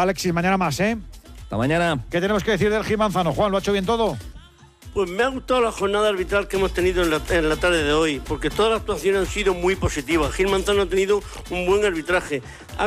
Alexis, mañana más, ¿eh? Hasta mañana. ¿Qué tenemos que decir del Gil Manzano? Juan, ¿lo ha hecho bien todo? Pues me ha gustado la jornada arbitral que hemos tenido en la tarde de hoy, porque todas las actuaciones han sido muy positivas. Gil Manzano ha tenido un buen arbitraje.